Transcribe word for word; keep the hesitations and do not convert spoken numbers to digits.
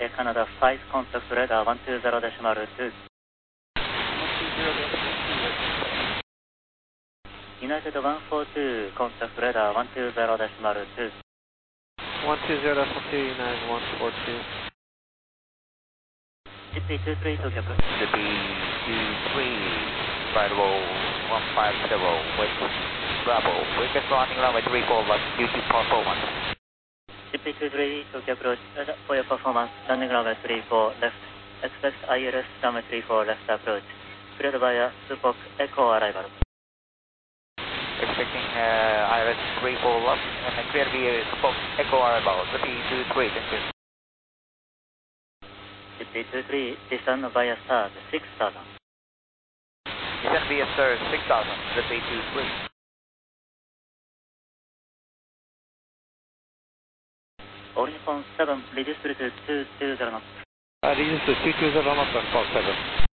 Canada five, contact radar one two zero decimal two. United one four two, contact radar one two zero decimal two. one two zero decimal two, United one four two. G P two three, Tokyo Approach. G P two three, Bravo one five zero, with Bravo. We're just running runway three four left due to performance. G P two three, Tokyo Approach, for your performance, landing runway three four left. Expect I L S runway three four left approach. Cleared via Supok Echo arrival. Expecting uh, I L S three four left and cleared via Supok Echo arrival. G P two three, thank you. G P two three, descend via start six thousand. Descend via start six thousand, G P two three. Oricon seven, reduced to two two zero knots. Uh, reduced to two two zero knots on call seven.